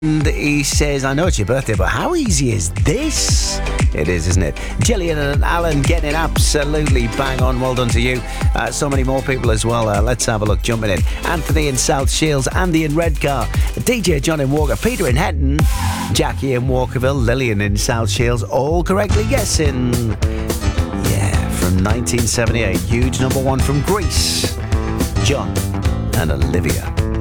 And he says, I know it's your birthday, but how easy is this? It is, isn't it? Gillian and Alan getting absolutely bang on. Well done to you. So many more people as well. Let's have a look. Jumping in. Anthony in South Shields, Andy in Redcar, DJ John in Walker, Peter in Hetton, Jackie in Walkerville, Lillian in South Shields, all correctly guessing. Yeah, from 1978. Huge number one from Greece. John and Olivia.